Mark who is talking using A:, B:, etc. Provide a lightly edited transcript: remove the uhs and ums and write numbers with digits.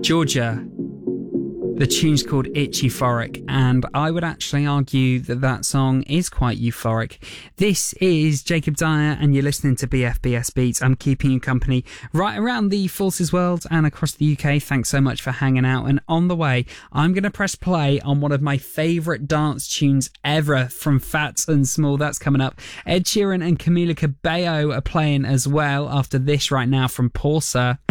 A: Georgia. The tune's called It's Euphoric, and I would actually argue that that song is quite euphoric. This is Jacob Dyer, and you're listening to BFBS Beats. I'm keeping you company right around the Forces world and across the UK. Thanks so much for hanging out. And on the way, I'm going to press play on one of my favourite dance tunes ever from Fats and Small. That's coming up. Ed Sheeran and Camila Cabello are playing as well after this right now from Porsa.